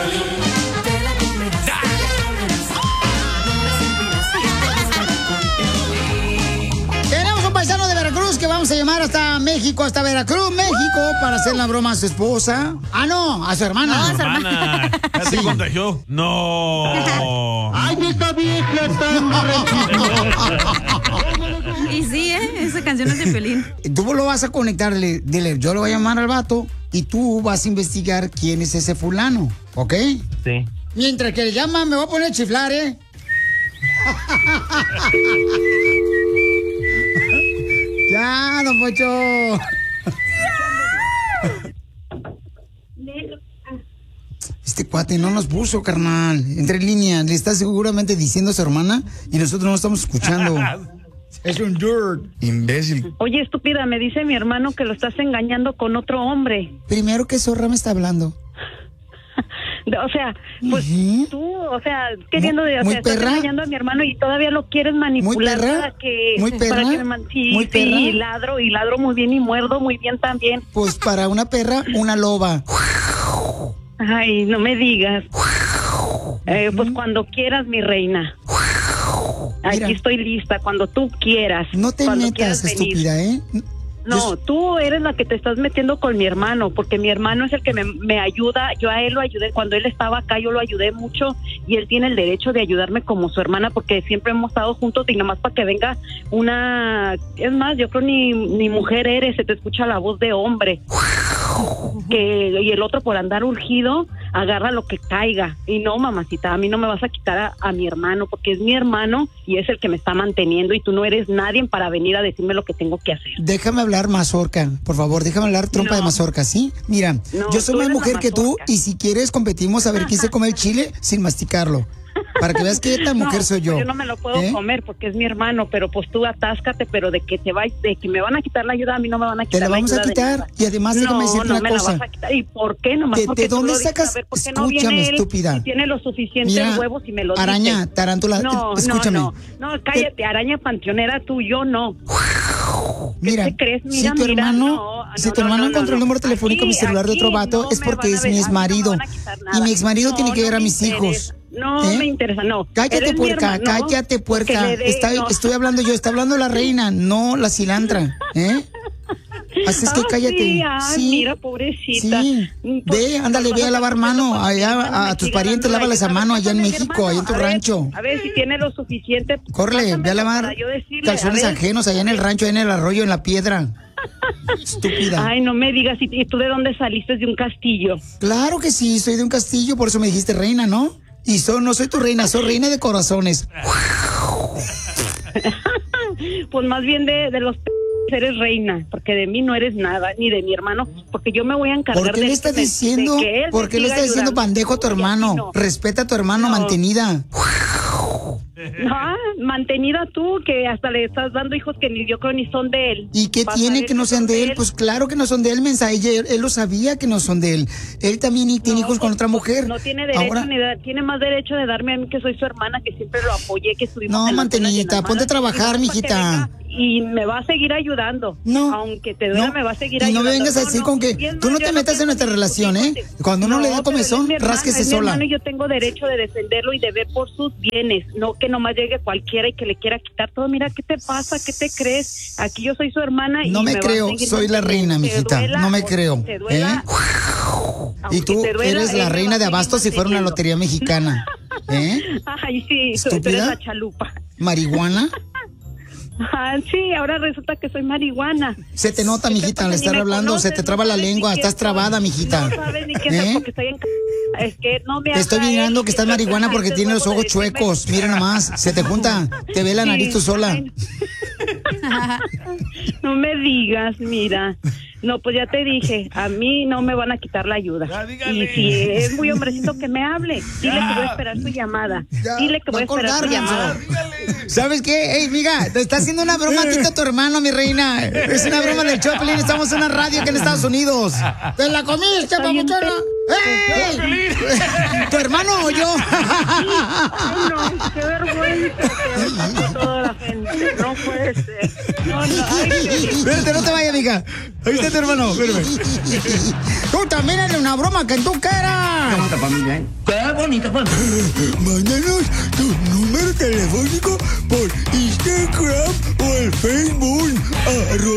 Tenemos un paisano de Veracruz que vamos a llamar hasta México, hasta Veracruz, México, para hacer la broma a su esposa. Ah, no, a su hermana. No, a su hermana. Ya se contagió. No. Ay, esta vieja tan Y sí, esa canción es de Piolín. Tú lo vas a conectar, dile, yo lo voy a llamar al vato y tú vas a investigar quién es ese fulano, ¿ok? Sí. Mientras que le llaman, me voy a poner a chiflar, ¿eh? Ya, don Pocho. Este cuate no nos puso, carnal. Entre líneas, le está seguramente diciendo a su hermana y nosotros no estamos escuchando. Es un dirt. Imbécil. Oye, estúpida, me dice mi hermano que lo estás engañando con otro hombre. Primero, ¿qué zorra me está hablando? O sea, pues tú, o sea, queriendo de, o sea, estás engañando a mi hermano y todavía lo quieres manipular para que, ¿Muy perra? para que sí, ¿Muy perra? sí, y ladro muy bien y muerdo muy bien también. Pues para una perra, una loba. Ay, no me digas. Pues cuando quieras, mi reina. Aquí estoy lista, cuando tú quieras. No te metas, estúpida, ¿eh? No, tú eres la que te estás metiendo con mi hermano, porque mi hermano es el que me ayuda. Yo a él lo ayudé cuando él estaba acá, yo lo ayudé mucho y él tiene el derecho de ayudarme como su hermana, porque siempre hemos estado juntos y nomás para que venga una... Es más, yo creo ni mujer eres, se te escucha la voz de hombre. Y el otro por andar urgido agarra lo que caiga. Y no, mamacita, a mí no me vas a quitar a mi hermano, porque es mi hermano y es el que me está manteniendo y tú no eres nadie para venir a decirme lo que tengo que hacer. Déjame hablar, mazorca, por favor, déjame hablar, trompa de mazorca, ¿sí? Mira, yo soy más mujer que tú y si quieres competimos a ver quién se come el chile sin masticarlo. Para que veas qué tan mujer soy yo. Pues yo no me lo puedo comer porque es mi hermano, pero pues tú atáscate, pero de que me van a quitar la ayuda, a mí no me van a quitar la ayuda. Te la vamos a quitar y además déjame decirte una cosa. Me la vas a quitar. ¿Y por qué? Nomás ¿De dónde sacas? Escúchame, estúpida. Si tiene los suficientes huevos y me los araña, dice. tarántula, escúchame. No, cállate, araña panteonera tú, yo no. Mira, ¿Qué crees? Si tu hermano encontró el número telefónico en mi celular de otro vato, es porque es mi exmarido. Y mi exmarido tiene que ver a mis hijos. No me interesa, no. Cállate, puerca, cállate, puerca. Estoy hablando yo, está hablando la reina, no la cilantra, ¿eh? Así es que cállate. Sí, mira, pobrecita. Sí. Ve, ándale, ve a lavar mano. Allá a tus parientes, lávales a mano allá en México, allá en tu rancho. A ver si tiene lo suficiente. Córrele, ve a lavar calzones ajenos allá en el rancho, allá en el arroyo, en la piedra. Estúpida. Ay, no me digas, ¿y tú de dónde saliste? ¿De un castillo? Claro que sí, soy de un castillo, por eso me dijiste reina, ¿no? Y no soy tu reina, soy reina de corazones. Pues más bien de los eres reina, porque de mí no eres nada, ni de mi hermano, porque yo me voy a encargar de... ¿Por qué le estás diciendo, bandejo a tu hermano? No. Respeta a tu hermano, mantenida. No, mantenida tú, que hasta le estás dando hijos que ni yo creo ni son de él. ¿Y qué tiene que no sean de él? Pues claro que no son de él, mensaje. Él lo sabía que no son de él. Él también tiene hijos con otra mujer. No tiene derecho, tiene más derecho de darme a mí, que soy su hermana, que siempre lo apoyé, que estuvimos. No, mantenidita, ponte a trabajar, mijita. Y me va a seguir ayudando. No. Aunque te duela, me va a seguir ayudando. Y no me vengas a decir con que tú no te metas en nuestra relación, ¿eh? Cuando uno le da comezón, rásquese sola. Hermano, y yo tengo derecho de defenderlo y de ver por sus bienes. No que nomás llegue cualquiera y que le quiera quitar todo. Mira, ¿qué te pasa? ¿Qué te crees? Aquí yo soy su hermana y no me creo, soy la reina, mijita. No me creo. Y tú eres la reina de Abastos si fuera una lotería mexicana. Ay, sí, tú eres la chalupa. ¿Marihuana? Sí, ahora resulta que soy marihuana. Se te nota, mijita, al estar hablando, se te traba la lengua, estás trabada, mijita. No sabes ni qué porque estoy en... Es que no me... Te estoy mirando que estás marihuana porque tienes los ojos chuecos. Mira nomás, se te junta, te ve la nariz tú sola. No me digas, mira. No, pues ya te dije, a mí no me van a quitar la ayuda. Y si es muy hombrecito, que me hable. Dile que voy a esperar su llamada. Dile que voy a esperar su llamada. ¿Sabes qué? Ey, miga, te está haciendo una broma aquí a tu hermano, mi reina. Es una broma del Choplin, estamos en una radio aquí en Estados Unidos. ¡Te la comiste, papuchona! ¡Ey! ¿Tu hermano o yo? Ay, no, qué vergüenza. Toda la No puede ser. No, ay, Espérate, no te vayas, mija. Ahí está tu hermano, espérame. Tú también eres una broma que tú quieras. Qué bonita familia, ¿eh? Qué bonita familia. Mándanos tu número telefónico por Instagram o el Facebook.